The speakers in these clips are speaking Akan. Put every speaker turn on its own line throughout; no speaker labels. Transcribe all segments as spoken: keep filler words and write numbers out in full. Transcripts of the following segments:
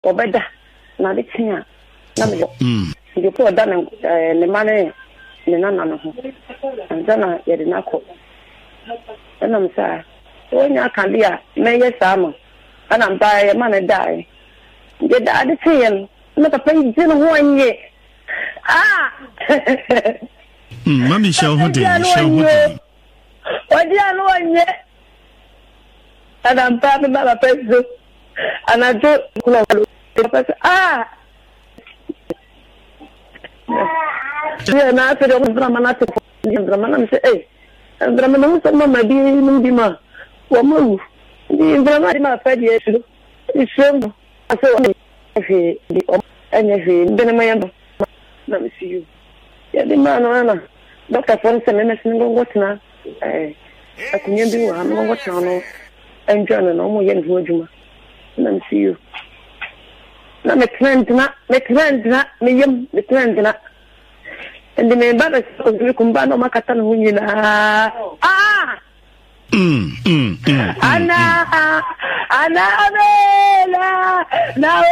obeda na de tia na me mm de ko da na le mane ne na na no ho anza na ye de na ko na me sa onya kan dia me ye sa mo ana mba ye mane dai de da de tia na ta pe je no ho anye ah
mm mami show ho de show ho de
odi anu anye ana mba me ba pe zo ana do kula ah ya na pe do drama na te drama na se eh drama na so mama bi ni bi ma wo mo ni drama di ma fa di esu isu aso efe di o ene fe ndene ma yamba na me see you ya di ma no na doctor fon se me me sin ngo tina eh akunya bi wa no ngo tina no enjo no mo ye ni adwuma na me see you na me trend na me trend na me yem me trend na ndi me baba so kumba no makata no nyina ah
mm mm mm
ana ana bela na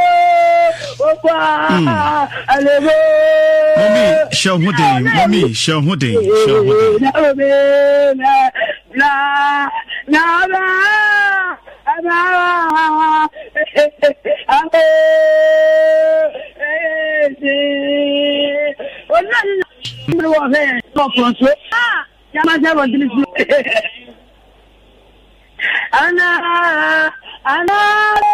opa alebo
mami show ho de mami show ho de show ho de
na bela na na ba ana ame eh ona no wa he no pronto ah ya ma ja won dinisi ana ana